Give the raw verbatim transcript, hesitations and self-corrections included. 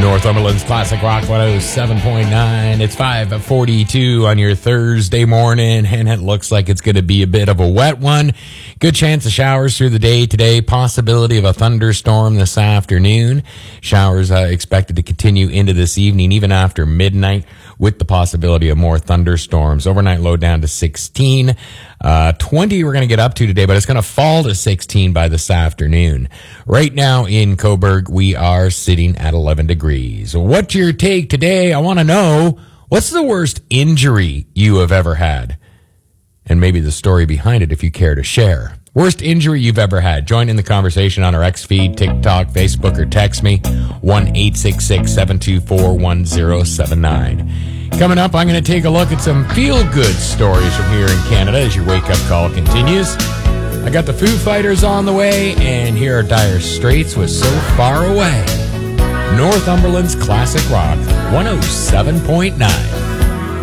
Northumberland's Classic Rock one oh seven point nine. It's five forty-two on your Thursday morning, and it looks like it's going to be a bit of a wet one. Good chance of showers through the day today. Possibility of a thunderstorm this afternoon. Showers uh, expected to continue into this evening, even after midnight, with the possibility of more thunderstorms. Overnight low down to sixteen. Uh, twenty we're going to get up to today, but it's going to fall to sixteen by this afternoon. Right now in Cobourg, we are sitting at eleven degrees. What's your take today? I want to know, what's the worst injury you have ever had? And maybe the story behind it if you care to share. Worst injury you've ever had. Join in the conversation on our X feed, TikTok, Facebook, or text me, one eight six six, seven two four, one oh seven nine. Coming up, I'm going to take a look at some feel-good stories from here in Canada as your wake-up call continues. I got the Foo Fighters on the way, and here are Dire Straits with So Far Away. Northumberland's Classic Rock one oh seven point nine.